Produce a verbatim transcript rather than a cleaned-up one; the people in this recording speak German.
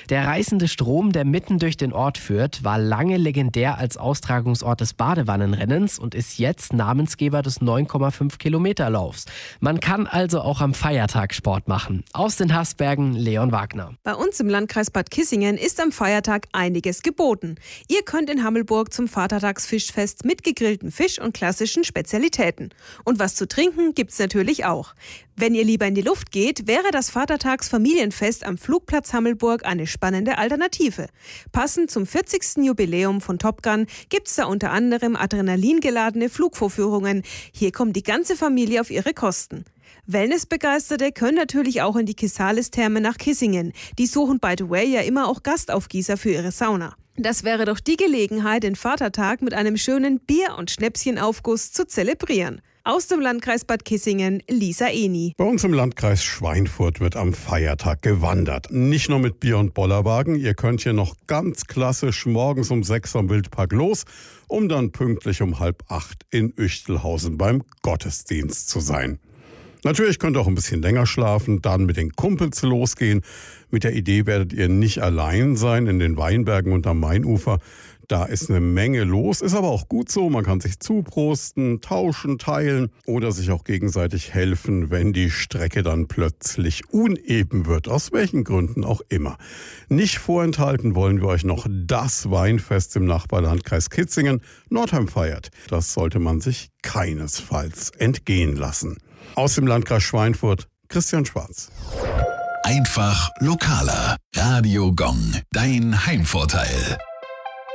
Der reißende Strom, der mitten durch den Ort führt, war lange legendär als Austragungsort des Badewannenrennens und ist jetzt Namensgeber des neun Komma fünf Kilometer Laufs. Man kann also auch am Feiertag Sport machen. Aus den Haßbergen, Leon Wagner. Bei uns im Landkreis Bad Kissingen ist am Feiertag einiges geboten. Ihr könnt in Hammelburg zum Vatertagsfischfest mit gegrilltem Fisch und klassischen Spezialitäten. Und was zu trinken gibt's natürlich auch. Wenn ihr lieber in die Luft geht, wäre das Vatertagsfamilienfest am Flugplatz Hammelburg eine spannende Alternative. Passend zum vierzigsten Jubiläum von Top Gun gibt's da unter anderem adrenalingeladene Flugvorführungen. Hier kommt die ganze Familie auf ihre Kosten. Wellnessbegeisterte können natürlich auch in die Kisalis-Therme nach Kissingen. Die suchen by the way ja immer auch Gastaufgießer für ihre Sauna. Das wäre doch die Gelegenheit, den Vatertag mit einem schönen Bier- und Schnäpschenaufguss zu zelebrieren. Aus dem Landkreis Bad Kissingen, Lisa Eni. Bei uns im Landkreis Schweinfurt wird am Feiertag gewandert. Nicht nur mit Bier- und Bollerwagen. Ihr könnt hier noch ganz klassisch morgens um sechs am Wildpark los, um dann pünktlich um halb acht in Üchtelhausen beim Gottesdienst zu sein. Natürlich könnt ihr auch ein bisschen länger schlafen, dann mit den Kumpels losgehen. Mit der Idee werdet ihr nicht allein sein in den Weinbergen und am Mainufer. Da ist eine Menge los, ist aber auch gut so. Man kann sich zuprosten, tauschen, teilen oder sich auch gegenseitig helfen, wenn die Strecke dann plötzlich uneben wird, aus welchen Gründen auch immer. Nicht vorenthalten wollen wir euch noch das Weinfest im Nachbarlandkreis Kitzingen. Nordheim feiert. Das sollte man sich keinesfalls entgehen lassen. Aus dem Landkreis Schweinfurt, Christian Schwarz. Einfach lokaler. Radio Gong, dein Heimvorteil.